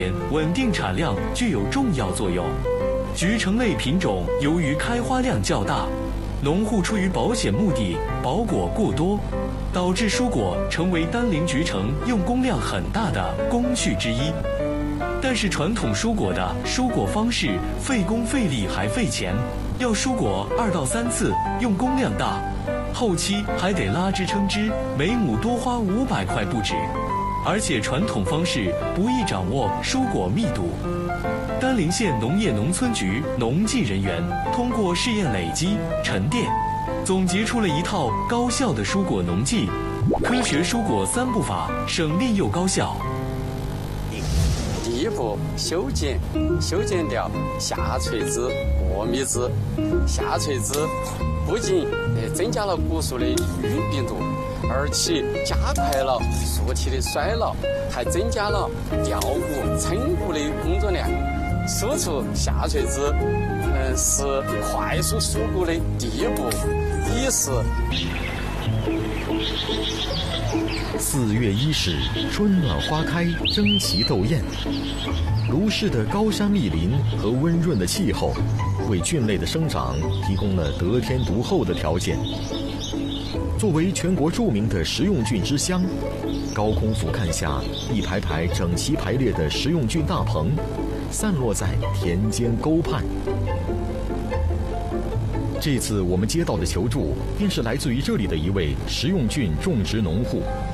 稳定产量具有重要作用。菊橙类品种由于开花量较大，农户出于保险目的保果过多，导致蔬果成为单龄菊橙用工量很大的工序之一。但是传统蔬果的蔬果方式费工费力还费钱，要蔬果2到3次，用工量大，后期还得拉枝称枝，每亩多花500块不止。而且传统方式不易掌握蔬果密度。丹陵县农业农村局农技人员通过试验累积、沉淀，总结出了一套高效的蔬果农技，科学蔬果3步法，省力又高效。 第一步，修剪掉下垂枝、过密枝。下垂枝不仅增加了果树的运病度，而且加快了树体的衰老，还增加了吊骨、撑骨的工作量。疏除下垂枝，是快速疏果的第一步，也是。 4月伊始，春暖花开，争奇斗艳。卢氏的高山密林和温润的气候，为菌类的生长提供了得天独厚的条件。作为全国著名的食用菌之乡，高空俯瞰下，一排排整齐排列的食用菌大棚，散落在田间沟畔。这次我们接到的求助，便是来自于这里的一位食用菌种植农户。